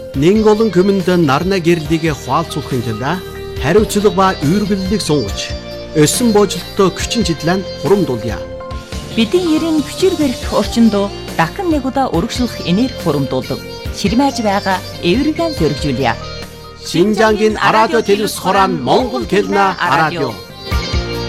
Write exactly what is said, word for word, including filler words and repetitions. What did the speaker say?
Нэн олон хүмүүнд нарна гэрлийг хуалцуулахын тулд хариуцлага ба үүргэллийг сунгаж, өсөн боожлолтоо хүчин чиглэн хурамдуулъя. Бидний ерийн хүчээр барих орчинд дахин нэг удаа өргөжлөх энерги хурамдуулдаг. Ширмэж байгаа эвэргэн зөргижүүлье. Шинжангийн радио телевиз хорон Монгол хэлнэ радио.